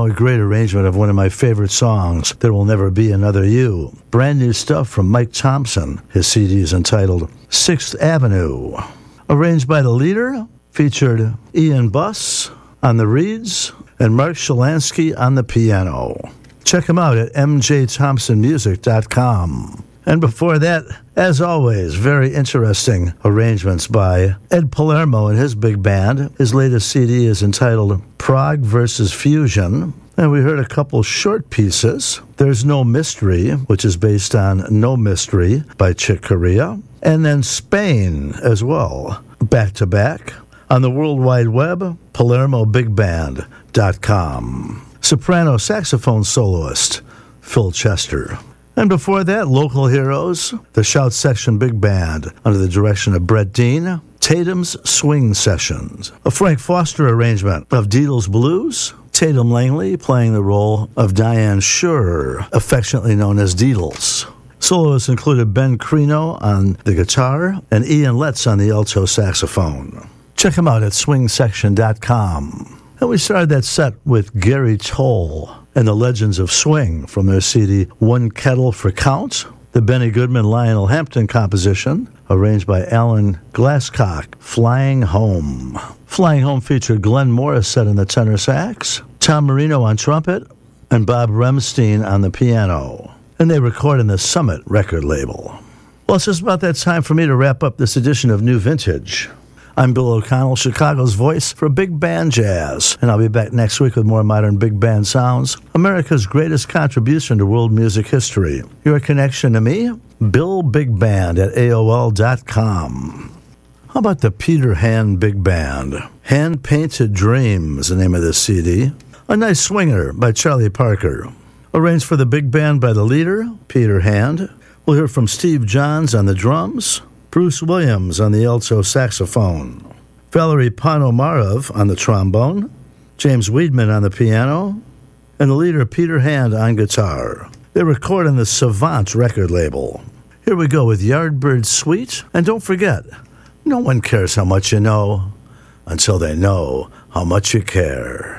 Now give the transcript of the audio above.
now a great arrangement of one of my favorite songs, There Will Never Be Another You. Brand new stuff from Mike Thompson. His CD is entitled 6th Avenue. Arranged by The Leader, featured Ian Buss on the reeds and Mark Shalansky on the piano. Check him out at mjthompsonmusic.com. And before that, as always, very interesting arrangements by Ed Palermo and his big band. His latest CD is entitled Prague versus Fusion. And we heard a couple short pieces. There's No Mystery, which is based on No Mystery by Chick Corea. And then Spain as well, back to back. On the World Wide Web, PalermoBigBand.com. Soprano saxophone soloist, Phil Chester. And before that, local heroes, the Shout Section Big Band, under the direction of Brett Dean, Tatum's Swing Sessions, a Frank Foster arrangement of Deedle's Blues, Tatum Langley playing the role of Diane Schurer, affectionately known as Deedles. Soloists included Ben Crino on the guitar and Ian Letts on the alto saxophone. Check them out at swingsection.com. And we started that set with Gary Toll and the Legends of Swing from their CD One Kettle for Count, the Benny Goodman Lionel Hampton composition, arranged by Alan Glasscock, Flying Home. Flying Home featured Glenn Morissette on the tenor sax, Tom Marino on trumpet, and Bob Remstein on the piano. And they record in the Summit record label. Well, it's just about that time for me to wrap up this edition of New Vintage. I'm Bill O'Connell, Chicago's voice for big band jazz, and I'll be back next week with more modern big band sounds, America's greatest contribution to world music history. Your connection to me? BillBigBand@AOL.com. How about the Peter Hand Big Band? Hand Painted Dream is the name of this CD. A Nice Swinger by Charlie Parker. Arranged for the big band by The Leader, Peter Hand. We'll hear from Steve Johns on the drums, Bruce Williams on the alto saxophone, Valerie Ponomarev on the trombone, James Weidman on the piano, and the leader Peter Hand on guitar. They record on the Savant record label. Here we go with Yardbird Suite, and don't forget, no one cares how much you know until they know how much you care.